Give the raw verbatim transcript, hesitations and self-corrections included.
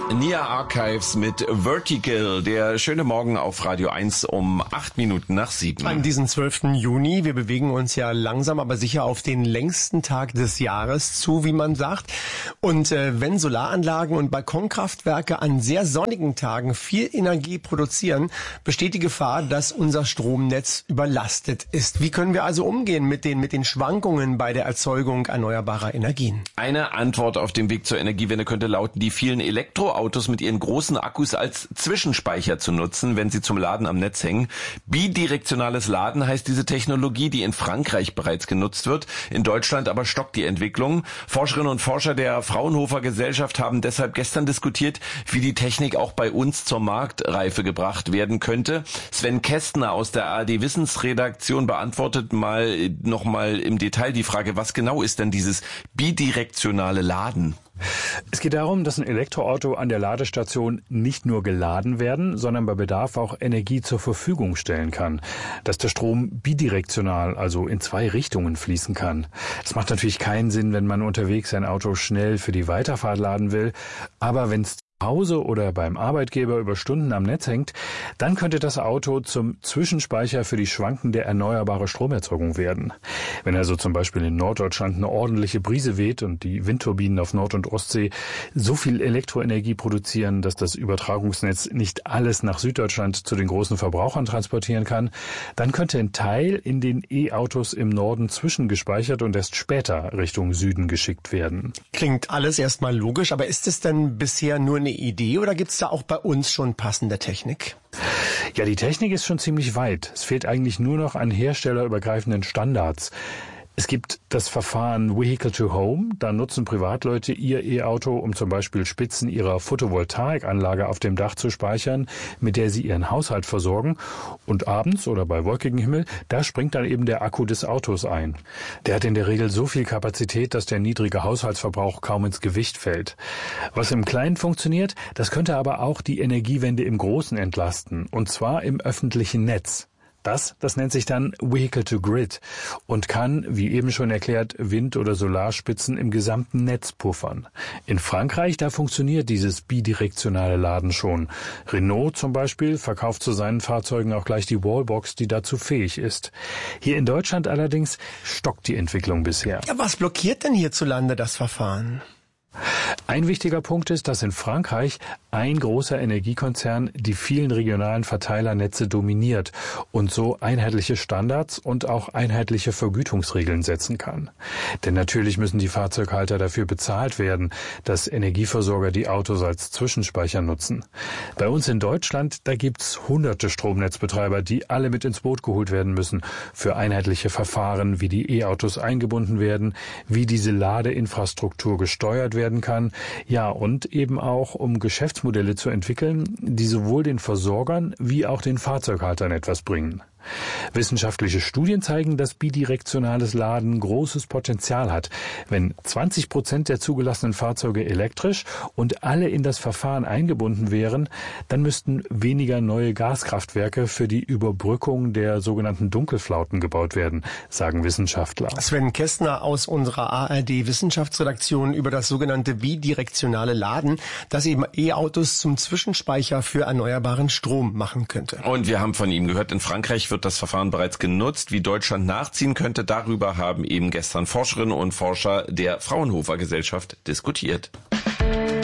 Nia Archives mit Vertical. Der schöne Morgen auf Radio eins um acht Minuten nach sieben. An diesem zwölften Juni. Wir bewegen uns ja langsam, aber sicher auf den längsten Tag des Jahres zu, wie man sagt. Und äh, wenn Solaranlagen und Balkonkraftwerke an sehr sonnigen Tagen viel Energie produzieren, besteht die Gefahr, dass unser Stromnetz überlastet ist. Wie können wir also umgehen mit den, mit den Schwankungen bei der Erzeugung erneuerbarer Energien? Eine Antwort auf dem Weg zur Energiewende könnte lauten, die vielen Elektroautos mit ihren großen Akkus als Zwischenspeicher zu nutzen, wenn sie zum Laden am Netz hängen. Bidirektionales Laden heißt diese Technologie, die in Frankreich bereits genutzt wird. In Deutschland aber stockt die Entwicklung. Forscherinnen und Forscher der Fraunhofer Gesellschaft haben deshalb gestern diskutiert, wie die Technik auch bei uns zur Marktreife gebracht werden könnte. Sven Kästner aus der A R D Wissensredaktion beantwortet mal nochmal im Detail die Frage, was genau ist denn dieses bidirektionale Laden? Es geht darum, dass ein Elektroauto an der Ladestation nicht nur geladen werden, sondern bei Bedarf auch Energie zur Verfügung stellen kann. Dass der Strom bidirektional, also in zwei Richtungen fließen kann. Das macht natürlich keinen Sinn, wenn man unterwegs sein Auto schnell für die Weiterfahrt laden will. Aber wenn es zu Hause oder beim Arbeitgeber über Stunden am Netz hängt, dann könnte das Auto zum Zwischenspeicher für die schwankende erneuerbare Stromerzeugung werden. Wenn also zum Beispiel in Norddeutschland eine ordentliche Brise weht und die Windturbinen auf Nord- und Ostsee so viel Elektroenergie produzieren, dass das Übertragungsnetz nicht alles nach Süddeutschland zu den großen Verbrauchern transportieren kann, dann könnte ein Teil in den E-Autos im Norden zwischengespeichert und erst später Richtung Süden geschickt werden. Klingt alles erstmal logisch, aber ist es denn bisher nur eine Idee oder gibt es da auch bei uns schon passende Technik? Ja, die Technik ist schon ziemlich weit. Es fehlt eigentlich nur noch an herstellerübergreifenden Standards. Es gibt das Verfahren Vehicle to Home. Da nutzen Privatleute ihr E-Auto, um zum Beispiel Spitzen ihrer Photovoltaikanlage auf dem Dach zu speichern, mit der sie ihren Haushalt versorgen. Und abends oder bei wolkigem Himmel, da springt dann eben der Akku des Autos ein. Der hat in der Regel so viel Kapazität, dass der niedrige Haushaltsverbrauch kaum ins Gewicht fällt. Was im Kleinen funktioniert, das könnte aber auch die Energiewende im Großen entlasten. Und zwar im öffentlichen Netz. Das, das nennt sich dann Vehicle to Grid und kann, wie eben schon erklärt, Wind- oder Solarspitzen im gesamten Netz puffern. In Frankreich, da funktioniert dieses bidirektionale Laden schon. Renault zum Beispiel verkauft zu seinen Fahrzeugen auch gleich die Wallbox, die dazu fähig ist. Hier in Deutschland allerdings stockt die Entwicklung bisher. Ja, was blockiert denn hierzulande das Verfahren? Ein wichtiger Punkt ist, dass in Frankreich ein großer Energiekonzern die vielen regionalen Verteilernetze dominiert und so einheitliche Standards und auch einheitliche Vergütungsregeln setzen kann. Denn natürlich müssen die Fahrzeughalter dafür bezahlt werden, dass Energieversorger die Autos als Zwischenspeicher nutzen. Bei uns in Deutschland, da gibt's hunderte Stromnetzbetreiber, die alle mit ins Boot geholt werden müssen für einheitliche Verfahren, wie die E-Autos eingebunden werden, wie diese Ladeinfrastruktur gesteuert werden kann. Ja, und eben auch, um Geschäftsmodelle zu entwickeln, die sowohl den Versorgern wie auch den Fahrzeughaltern etwas bringen. Wissenschaftliche Studien zeigen, dass bidirektionales Laden großes Potenzial hat. Wenn zwanzig Prozent der zugelassenen Fahrzeuge elektrisch und alle in das Verfahren eingebunden wären, dann müssten weniger neue Gaskraftwerke für die Überbrückung der sogenannten Dunkelflauten gebaut werden, sagen Wissenschaftler. Sven Kästner aus unserer A R D Wissenschaftsredaktion über das sogenannte bidirektionale Laden, das eben E-Autos zum Zwischenspeicher für erneuerbaren Strom machen könnte. Und wir haben von ihm gehört, in Frankreich wird das Verfahren bereits genutzt. Wie Deutschland nachziehen könnte, darüber haben eben gestern Forscherinnen und Forscher der Fraunhofer Gesellschaft diskutiert.